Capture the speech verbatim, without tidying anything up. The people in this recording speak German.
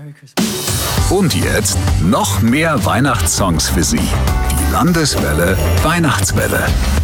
Merry Christmas. Und jetzt noch mehr Weihnachtssongs für Sie. Die Landeswelle Weihnachtswelle.